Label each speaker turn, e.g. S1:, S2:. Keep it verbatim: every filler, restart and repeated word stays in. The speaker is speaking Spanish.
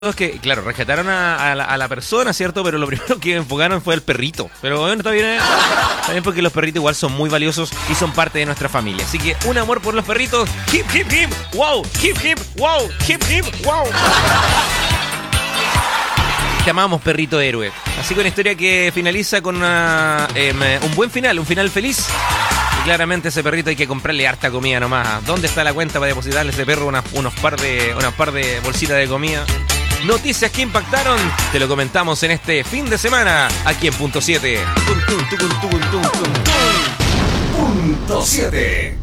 S1: Es que, claro, rescataron a, a, la, a la persona, ¿cierto? Pero lo primero que enfocaron fue el perrito. Pero bueno, está bien, ¿eh? Está bien porque los perritos igual son muy valiosos y son parte de nuestra familia. Así que un amor por los perritos. Hip, hip, hip, wow, hip, hip, wow, hip, hip, wow. Te amamos, perrito héroe. Así que una historia que finaliza con una, eh, un buen final, un final feliz. Y claramente ese perrito hay que comprarle harta comida nomás. ¿Dónde está la cuenta para depositarle a ese perro unas, unos par de, unas par de bolsitas de comida? Noticias que impactaron, te lo comentamos en este fin de semana, aquí en Punto siete.
S2: Punto siete.